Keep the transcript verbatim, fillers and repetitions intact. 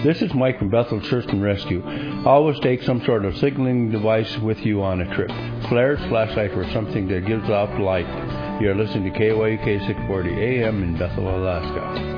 This is Mike from Bethel Search and Rescue. Always take some sort of signaling device with you on a trip. Flares, flashlight, or something that gives off light. You're listening to K Y U K six forty A M in Bethel, Alaska.